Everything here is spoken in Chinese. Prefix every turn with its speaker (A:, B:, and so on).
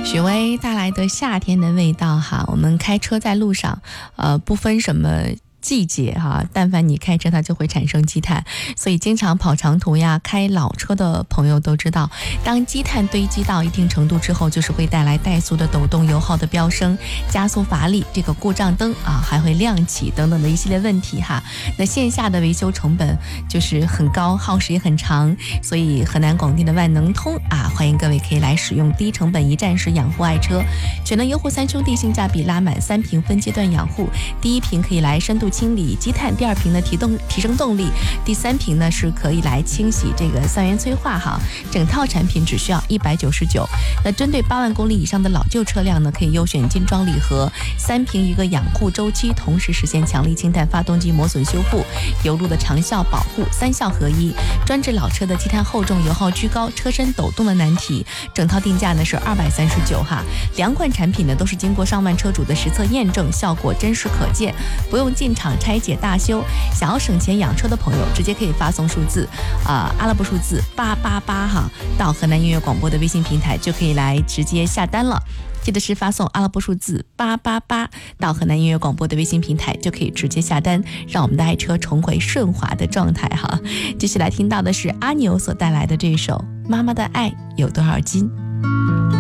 A: 许巍带来的夏天的味道哈，我们开车在路上，不分什么季节哈，但凡你开车它就会产生积碳，所以经常跑长途呀开老车的朋友都知道，当积碳堆积到一定程度之后，就是会带来怠速的抖动、油耗的飙升、加速乏力，这个故障灯还会亮起等等的一系列问题哈。那线下的维修成本就是很高，耗时也很长，所以河南广电的万能通欢迎各位可以来使用低成本一站式养护爱车，全能优护3兄弟性价比拉满，3瓶分阶段养护，第1瓶可以来深度清理积碳，第2瓶呢提升动力，第3瓶呢是可以来清洗这个三元催化哈。整套产品只需要199。那针对8万公里以上的老旧车辆呢，可以优选精装礼盒，3瓶一个养护周期，同时实现强力清碳、发动机磨损修复、油路的长效保护，3效合一，专治老车的积碳厚重、油耗居高、车身抖动的难题。整套定价呢是239哈。2款产品呢都是经过上万车主的实测验证，效果真实可见，不用进厂拆解大修。想要省钱养车的朋友，直接可以发送数字阿拉伯数字888哈，到河南音乐广播的微信平台就可以来直接下单了。记得是发送阿拉伯数字888到河南音乐广播的微信平台就可以直接下单，让我们的爱车重回顺滑的状态哈。继续来听到的是阿牛所带来的这首《妈妈的爱有多少斤》。